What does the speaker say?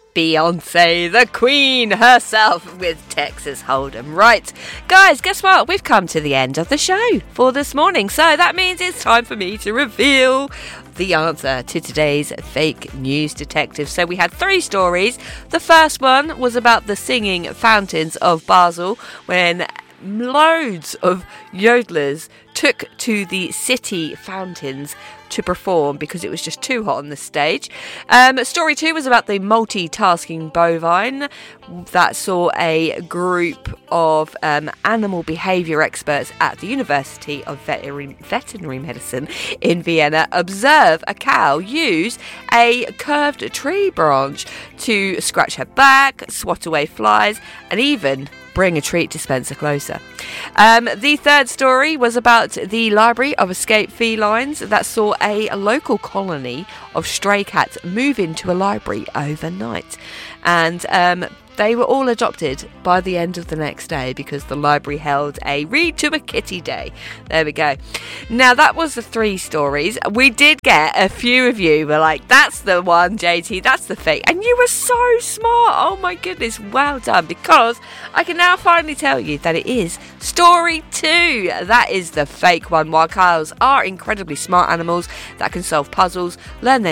Beyonce, the Queen herself, with Texas Hold'em. Right, guys, guess what? We've come to the end of the show for this morning. So that means it's time for me to reveal the answer to today's fake news detective. So we had 3 stories. The first one was about the singing fountains of Basel, when loads of yodelers took to the city fountains to perform because it was just too hot on the stage. Story 2 was about the multitasking bovine that saw a group of animal behaviour experts at the University of Veterinary Medicine in Vienna observe a cow use a curved tree branch to scratch her back, swat away flies, and even bring a treat dispenser closer. The third story was about the Library of Escaped Felines that saw a local colony of stray cats move into a library overnight. And they were all adopted by the end of the next day because the library held a Read to a Kitty Day. There we go. Now, that was the 3 stories. We did get a few of you were like, that's the one, JT, that's the fake. And you were so smart. Oh my goodness, well done. Because I can now finally tell you that it is story 2. That is the fake one. While cows are incredibly smart animals that can solve puzzles, learn their